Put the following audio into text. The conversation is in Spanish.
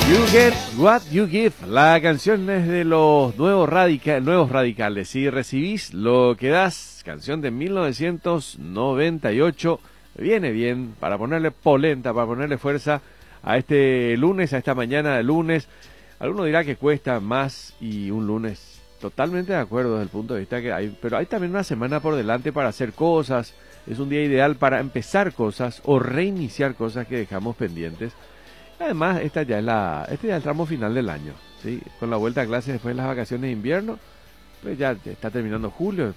You Get What You Give. La canción es de los nuevos radicales. Si recibís lo que das, canción de 1998. Viene bien para ponerle polenta, para ponerle fuerza a este lunes, a esta mañana de lunes. Alguno dirá que cuesta más y un lunes, totalmente de acuerdo desde el punto de vista que hay, pero hay también una semana por delante para hacer cosas. Es un día ideal para empezar cosas o reiniciar cosas que dejamos pendientes. Además, este ya es el tramo final del año, ¿sí? Con la vuelta a clases después de las vacaciones de invierno, pues ya está terminando julio,